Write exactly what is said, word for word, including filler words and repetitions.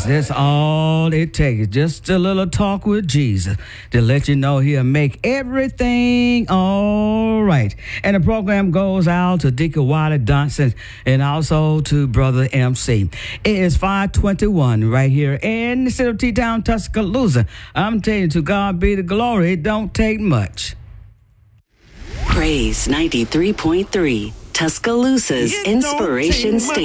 Yes, that's all it takes. Just a little talk with Jesus to let you know he'll make everything all right. And the program goes out to Deacon Wiley Johnson and also to Brother M C. It is five twenty-one right here in the city of T-Town, Tuscaloosa. I'm telling you, to God be the glory. It don't take much. Praise ninety-three point three, Tuscaloosa's Inspiration Station.